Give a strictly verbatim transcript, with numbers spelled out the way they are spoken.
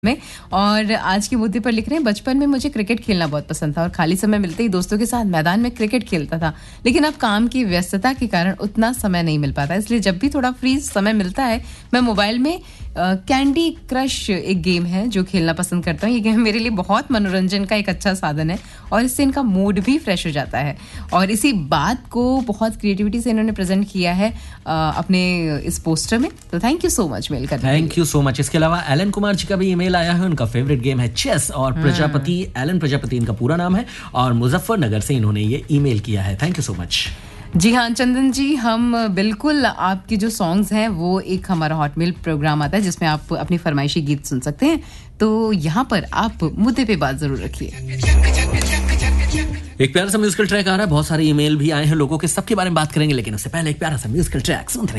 में। और आज के मुद्दे पर लिख रहे हैं, बचपन में मुझे क्रिकेट खेलना बहुत पसंद था और खाली समय मिलते ही दोस्तों के साथ मैदान में क्रिकेट खेलता था, लेकिन अब काम की व्यस्तता के कारण उतना समय नहीं मिल पाता, इसलिए जब भी थोड़ा फ्री समय मिलता है मैं मोबाइल में कैंडी क्रश एक गेम है जो खेलना पसंद करता हूँ। ये गेम मेरे लिए बहुत मनोरंजन का एक अच्छा साधन है और इससे इनका मूड भी फ्रेश हो जाता है। और इसी बात को बहुत क्रिएटिविटी से इन्होंने प्रेजेंट किया है आ, अपने इस पोस्टर में, तो thank you so much mail करने के लिए। Thank you so much. इसके अलावा एलन कुमार जी का भी ईमेल आया है, उनका फेवरेट गेम है चेस और प्रजापति, एलन प्रजापति इनका पूरा नाम है और मुजफ्फरनगर से इन्होंने ये ईमेल किया है। Thank you so much. जी हाँ चंदन जी, हम बिल्कुल आपके जो सॉन्ग्स हैं वो एक हमारा हॉटमेल प्रोग्राम आता है जिसमें आप अपनी फरमाइशी गीत सुन सकते हैं, तो यहाँ पर आप मुद्दे पे बात जरूर रखिए। एक प्यारा सा म्यूजिकल ट्रैक आ रहा है, बहुत सारे ईमेल भी आए हैं लोगों के, सबके बारे में बात करेंगे, लेकिन उससे पहले एक प्यारा सा म्यूजिकल ट्रैक सुनते हैं।